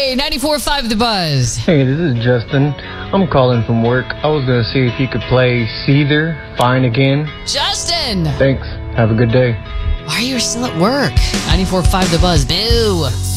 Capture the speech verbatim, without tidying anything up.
Hey, ninety-four point five The Buzz. Hey, this is Justin. I'm calling from work. I was going to see if you could play Seether, Fine Again. Justin! Thanks. Have a good day. Why are you still at work? ninety-four point five The Buzz. Boo!